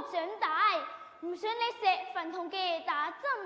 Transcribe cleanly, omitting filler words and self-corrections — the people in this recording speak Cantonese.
長大，唔想你食飯同嘅打針。